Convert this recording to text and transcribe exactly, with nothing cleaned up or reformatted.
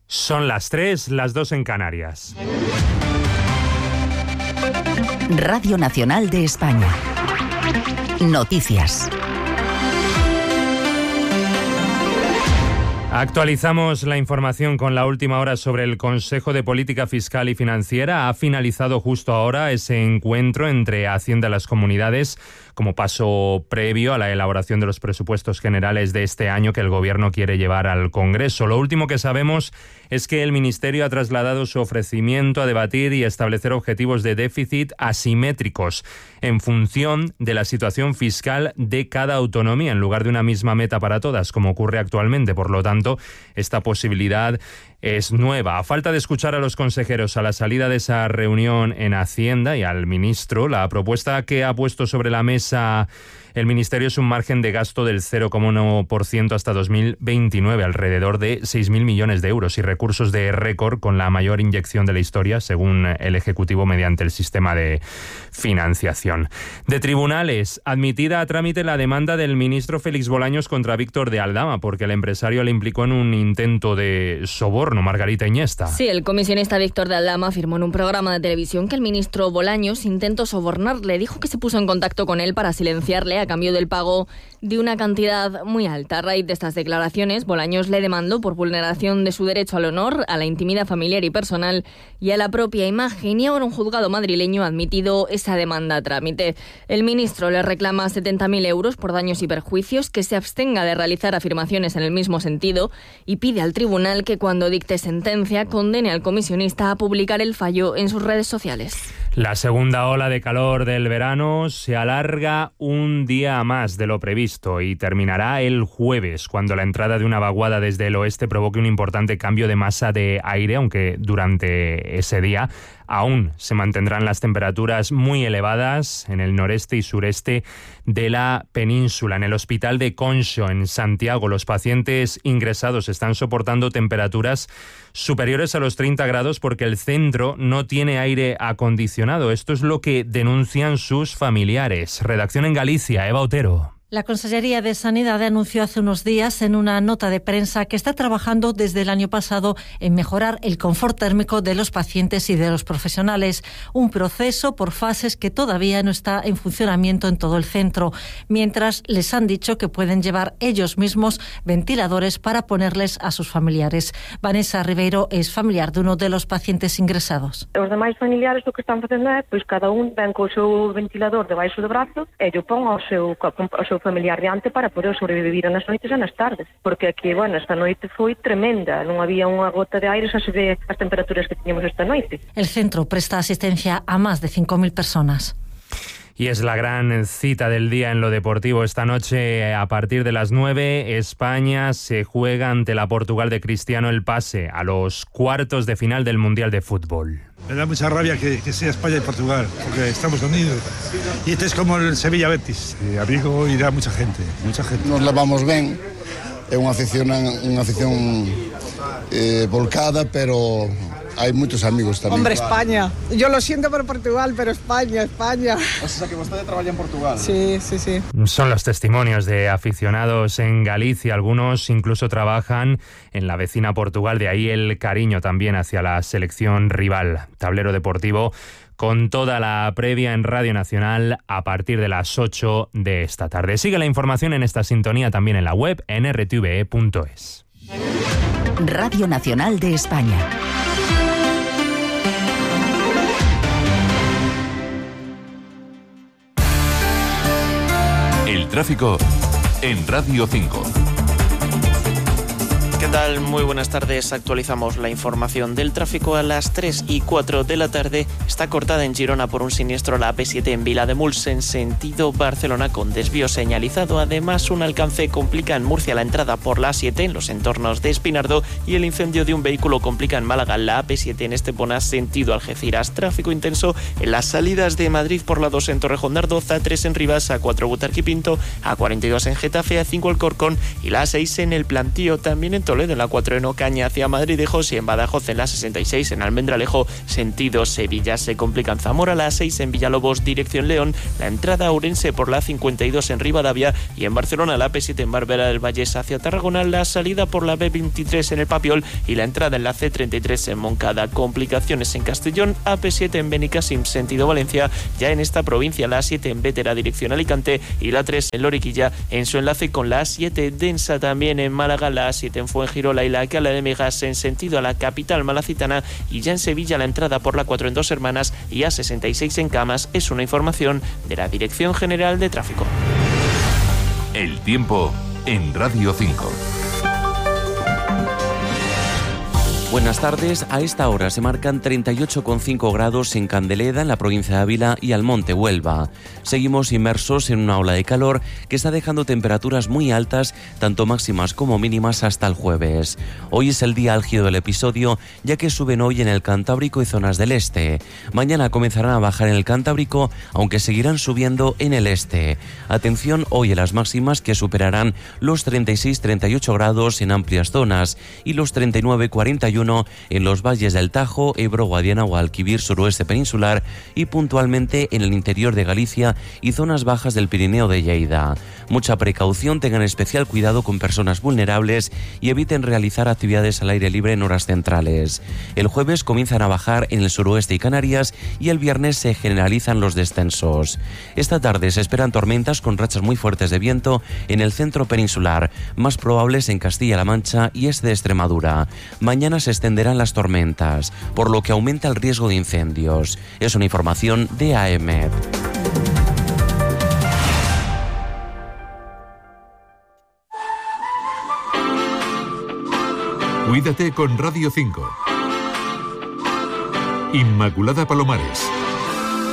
Son las tres, las dos en Canarias. Radio Nacional de España. Noticias. Actualizamos la información con la última hora sobre el Consejo de Política Fiscal y Financiera. Ha finalizado justo ahora ese encuentro entre Hacienda y las comunidades como paso previo a la elaboración de los presupuestos generales de este año que el Gobierno quiere llevar al Congreso. Lo último que sabemos es que el Ministerio ha trasladado su ofrecimiento a debatir y establecer objetivos de déficit asimétricos en función de la situación fiscal de cada autonomía, en lugar de una misma meta para todas, como ocurre actualmente. Por lo tanto, esta posibilidad es nueva. A falta de escuchar a los consejeros a la salida de esa reunión en Hacienda y al ministro, la propuesta que ha puesto sobre la mesa el Ministerio es un margen de gasto del cero coma uno por ciento hasta dos mil veintinueve, alrededor de seis mil millones de euros y recursos de récord con la mayor inyección de la historia, según el Ejecutivo, mediante el sistema de financiación. De tribunales, admitida a trámite la demanda del ministro Félix Bolaños contra Víctor de Aldama, porque el empresario le implicó en un intento de soborno. Margarita Iñesta. Sí, el comisionista Víctor de Aldama afirmó en un programa de televisión que el ministro Bolaños intentó sobornarle. Dijo que se puso en contacto con él para silenciarle a cambio del pago de una cantidad muy alta. A raíz de estas declaraciones, Bolaños le demandó por vulneración de su derecho al honor, a la intimidad familiar y personal y a la propia imagen, y ahora un juzgado madrileño ha admitido esa demanda a trámite. El ministro le reclama setenta mil euros por daños y perjuicios, que se abstenga de realizar afirmaciones en el mismo sentido y pide al tribunal que cuando dicte sentencia condene al comisionista a publicar el fallo en sus redes sociales. La segunda ola de calor del verano se alarga un día más de lo previsto y terminará el jueves, cuando la entrada de una vaguada desde el oeste provoque un importante cambio de masa de aire, aunque durante ese día aún se mantendrán las temperaturas muy elevadas en el noreste y sureste de la península. En el hospital de Conxo, en Santiago, los pacientes ingresados están soportando temperaturas superiores a los treinta grados porque el centro no tiene aire acondicionado. Esto es lo que denuncian sus familiares. Redacción en Galicia, Eva Otero. La Consellería de Sanidad anunció hace unos días en una nota de prensa que está trabajando desde el año pasado en mejorar el confort térmico de los pacientes y de los profesionales, un proceso por fases que todavía no está en funcionamiento en todo el centro, mientras les han dicho que pueden llevar ellos mismos ventiladores para ponerles a sus familiares. Vanessa Ribeiro es familiar de uno de los pacientes ingresados. Os demais familiares lo que están facendo é, pois cada un ven co seu ventilador debaixo do brazo e yo pon ao seu, ao seu familiar diante para poder sobrevivir nas noites e nas tardes, porque aquí, bueno, esta noite foi tremenda, non había unha gota de aire, xa se ve as temperaturas que teníamos esta noite. El centro presta asistencia a más de cinco mil personas. Y es la gran cita del día en lo deportivo. Esta noche, a partir de las nueve, España se juega ante la Portugal de Cristiano el pase a los cuartos de final del Mundial de Fútbol. Me da mucha rabia que, que sea España y Portugal, porque estamos unidos. Y este es como el Sevilla-Betis. A Vigo irá mucha gente, mucha gente. Nos levamos ben, é unha afición, unha afición eh, volcada, pero hay muchos amigos también. Hombre, España. Yo lo siento por Portugal, pero España, España. O sea, que vostede traballa en Portugal. Sí, sí, sí. Son los testimonios de aficionados en Galicia. Algunos incluso trabajan en la vecina Portugal, de ahí el cariño también hacia la selección rival. Tablero deportivo con toda la previa en Radio Nacional a partir de las ocho de esta tarde. Sigue la información en esta sintonía también en la web en r t v e punto es. Radio Nacional de España. El tráfico en Radio cinco. ¿Qué tal? Muy buenas tardes. Actualizamos la información del tráfico a las tres y cuatro de la tarde. Está cortada en Girona por un siniestro la A P siete en Vilademuls en sentido Barcelona con desvío señalizado. Además, un alcance complica en Murcia la entrada por la A siete en los entornos de Espinardo y el incendio de un vehículo complica en Málaga la A P siete en Estepona sentido Algeciras. Tráfico intenso en las salidas de Madrid por la dos en Torrejón de Ardoz, A tres en Rivas, A cuatro Butarque y Pinto, A cuarenta y dos en Getafe, A cinco Alcorcón y la A seis en El Plantío. También en Toledo Toledo en la cuatro en Ocaña hacia Madrid-Ejos y en Badajoz en la sesenta y seis en Almendralejo sentido Sevilla. Se complica en Zamora la A seis en Villalobos dirección León, la entrada a Ourense por la cincuenta y dos en Rivadavia y en Barcelona la A P siete en Barberá del Vallés hacia Tarragona, la salida por la B veintitrés en el Papiol y la entrada en la C treinta y tres en Moncada. Complicaciones en Castellón, A P siete en Benicàssim sentido Valencia, ya en esta provincia la A siete en Bétera dirección Alicante y la tres en Loriquilla en su enlace con la A siete densa también en Málaga, la A siete en Fuengirola y la Cala de Megas en sentido a la capital malacitana y ya en Sevilla la entrada por la cuatro en Dos Hermanas y A sesenta y seis en Camas. Es una información de la Dirección General de Tráfico. El tiempo en Radio cinco. Buenas tardes. A esta hora se marcan treinta y ocho coma cinco grados en Candeleda, en la provincia de Ávila y Almonte, Huelva. Seguimos inmersos en una ola de calor que está dejando temperaturas muy altas, tanto máximas como mínimas, hasta el jueves. Hoy es el día álgido del episodio, ya que suben hoy en el Cantábrico y zonas del este. Mañana comenzarán a bajar en el Cantábrico, aunque seguirán subiendo en el este. Atención hoy a las máximas, que superarán los treinta y seis a treinta y ocho grados en amplias zonas y los treinta y nueve a cuarenta y uno en los valles del Tajo, Ebro, Guadiana, Guadalquivir, suroeste peninsular y puntualmente en el interior de Galicia y zonas bajas del Pirineo de Lleida. Mucha precaución, tengan especial cuidado con personas vulnerables y eviten realizar actividades al aire libre en horas centrales. El jueves comienzan a bajar en el suroeste y Canarias y el viernes se generalizan los descensos. Esta tarde se esperan tormentas con rachas muy fuertes de viento en el centro peninsular, más probables en Castilla-La Mancha y este de Extremadura. Mañana se extenderán las tormentas, por lo que aumenta el riesgo de incendios. Es una información de A E M E D. Cuídate con Radio cinco. Inmaculada Palomares.